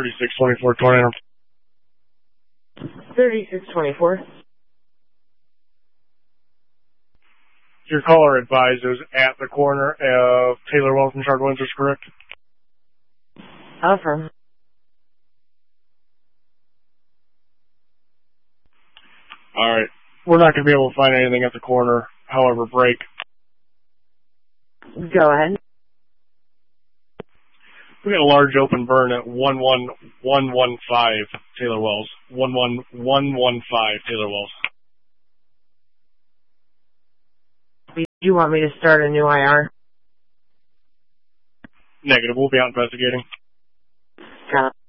3624 Tornado. 3624. Your caller advised it was at the corner of Taylor Wells and Charlotte Windsor, correct? Affirm. Alright. We're not going to be able to find anything at the corner. However, break. Go ahead. We got a large open burn at 11115 Taylor Wells. 11115 Taylor Wells. Do you want me to start a new IR? Negative. We'll be out investigating. Got it.